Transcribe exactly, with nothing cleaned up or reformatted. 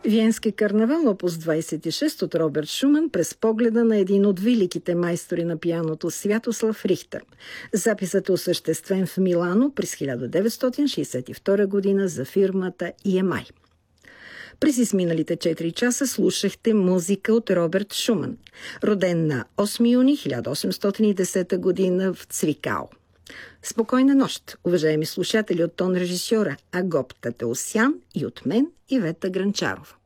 Виенски карнавал, опус двадесет и шест от Роберт Шуман, през погледа на един от великите майстори на пианото Святослав Рихтер. Записът е осъществен в Милано през хиляда деветстотин шейсет и втора година за фирмата И Ем Ай. През изминалите четири часа слушахте музика от Роберт Шуман, роден на осми юни хиляда осемстотин и десета година в Цвикао. Спокойна нощ, уважаеми слушатели, от тон режисьора Агоп Татеосян и от мен Ивета Гранчарова.